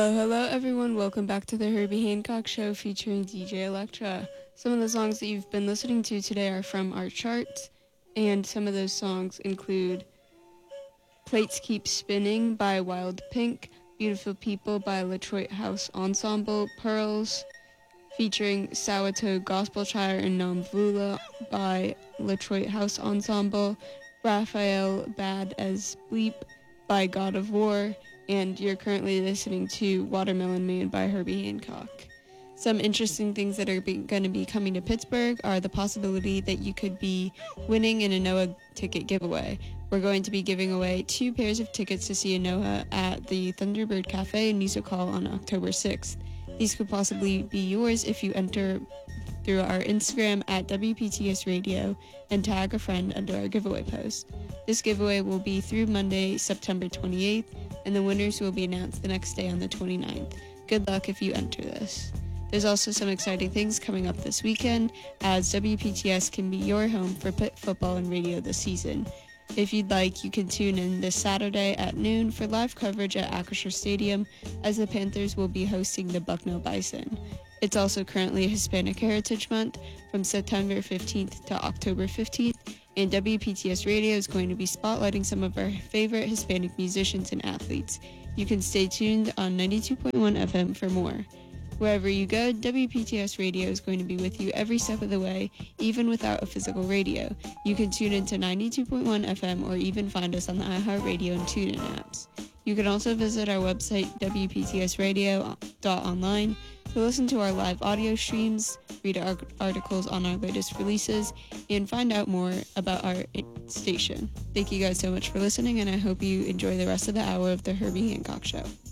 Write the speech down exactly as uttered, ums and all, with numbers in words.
Hello, hello everyone. Welcome back to the Herbie Hancock Show featuring D J Electra. Some of the songs that you've been listening to today are from our charts, and some of those songs include Plates Keep Spinning by Wild Pink, Beautiful People by Detroit House Ensemble, Pearls, featuring Sourdough Gospel Choir and Namvula by Detroit House Ensemble, Raphael Bad as Bleep by God of War, and you're currently listening to Watermelon Man by Herbie Hancock. Some interesting things that are going to be coming to Pittsburgh are the possibility that you could be winning in a Noah ticket giveaway. We're going to be giving away two pairs of tickets to see a Noah at the Thunderbird Cafe in Music Hall on October sixth. These could possibly be yours if you enter through our Instagram at W P T S Radio and tag a friend under our giveaway post. This giveaway will be through Monday, September twenty-eighth, and the winners will be announced the next day on the twenty-ninth. Good luck if you enter this. There's also some exciting things coming up this weekend, as W P T S can be your home for Pitt football and radio this season. If you'd like, you can tune in this Saturday at noon for live coverage at Acrisure Stadium, as the Panthers will be hosting the Bucknell Bison. It's also currently Hispanic Heritage Month from September fifteenth to October fifteenth, and W P T S Radio is going to be spotlighting some of our favorite Hispanic musicians and athletes. You can stay tuned on ninety-two point one F M for more. Wherever you go, W P T S Radio is going to be with you every step of the way, even without a physical radio. You can tune into ninety-two point one F M or even find us on the iHeartRadio and TuneIn apps. You can also visit our website, W P T S radio dot online, to listen to our live audio streams, read our articles on our latest releases, and find out more about our station. Thank you guys so much for listening, and I hope you enjoy the rest of the hour of the Herbie Hancock Show.